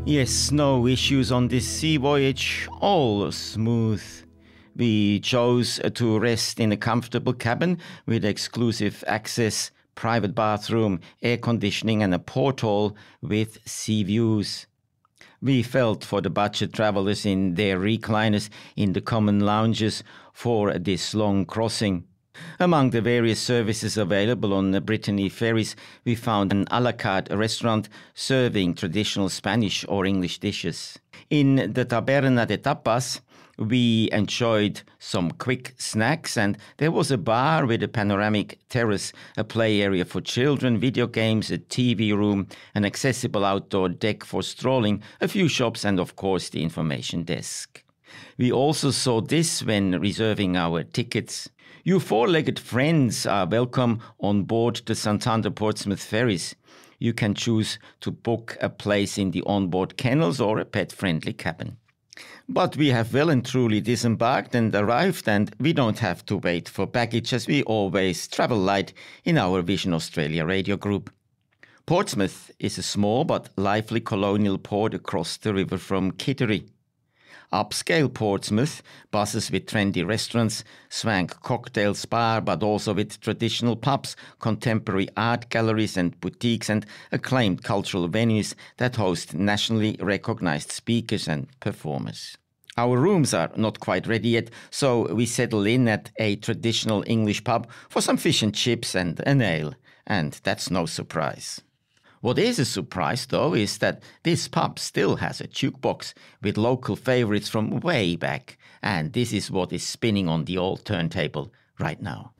Yes, no issues on this sea voyage, all smooth. We chose to rest in a comfortable cabin with exclusive access, private bathroom, air conditioning and a porthole with sea views. We felt for the budget travelers in their recliners in the common lounges for this long crossing. Among the various services available on the Brittany ferries, we found an a la carte restaurant serving traditional Spanish or English dishes. In the Taberna de Tapas, we enjoyed some quick snacks, and there was a bar with a panoramic terrace, a play area for children, video games, a TV room, an accessible outdoor deck for strolling, a few shops, and of course the information desk. We also saw this when reserving our tickets. You four-legged friends are welcome on board the Santander Portsmouth ferries. You can choose to book a place in the onboard kennels or a pet-friendly cabin. But we have well and truly disembarked and arrived, and we don't have to wait for baggage as we always travel light in our Vision Australia radio group. Portsmouth is a small but lively colonial port across the river from Kittery. Upscale Portsmouth, buses with trendy restaurants, swank cocktails bar, but also with traditional pubs, contemporary art galleries and boutiques, and acclaimed cultural venues that host nationally recognized speakers and performers. Our rooms are not quite ready yet, so we settle in at a traditional English pub for some fish and chips and an ale, and that's no surprise. What is a surprise, though, is that this pub still has a jukebox with local favourites from way back, and this is what is spinning on the old turntable right now.